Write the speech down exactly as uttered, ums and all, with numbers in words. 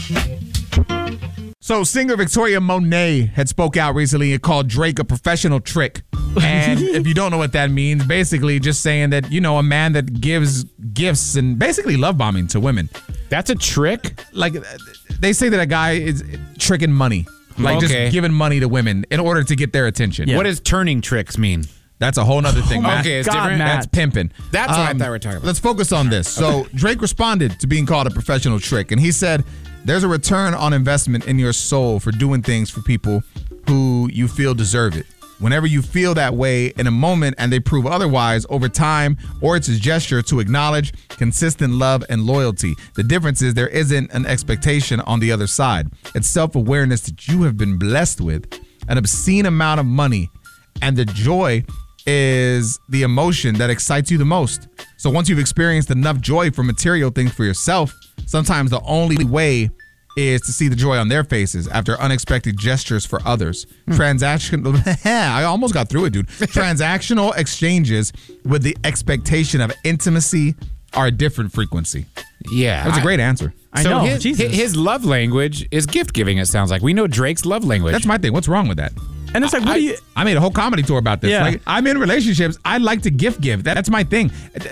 So singer Victoria Monet had spoke out recently and called Drake a professional trick. And if you don't know what that means, basically just saying that, you know, a man that gives gifts and basically love bombing to women. That's a trick? Like, they say that a guy is tricking money. Like Okay. just giving money to women in order to get their attention. Yeah. What does turning tricks mean? That's a whole nother thing, Oh Matt. okay, it's God, different? Matt. That's pimping. That's what I thought we were talking about. Let's focus on this. So Drake responded to being called a professional trick, and he said, there's a return on investment in your soul for doing things for people who you feel deserve it. Whenever you feel that way in a moment and they prove otherwise over time, or it's a gesture to acknowledge consistent love and loyalty. The difference is there isn't an expectation on the other side. It's self-awareness that you have been blessed with an obscene amount of money, and the joy is the emotion that excites you the most. So once you've experienced enough joy from material things for yourself, sometimes the only way is to see the joy on their faces after unexpected gestures for others. Hmm. Transaction, I almost got through it, dude. Transactional exchanges with the expectation of intimacy are a different frequency. Yeah. That was a great answer. I so know. His, his love language is gift giving, it sounds like. We know Drake's love language. That's my thing. What's wrong with that? And it's like, what I, do you... I made a whole comedy tour about this. Yeah. Like, I'm in relationships. I like to gift give. That, that's my thing.